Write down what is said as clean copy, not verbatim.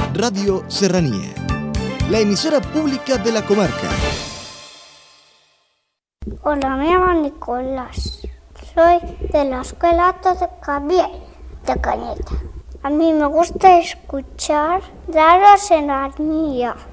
Radio Serranía, la emisora pública de la comarca. Hola, me llamo Nicolás. Soy de la Escuela Alto de Javier de Cañete. A mí me gusta escuchar Radio Serranía.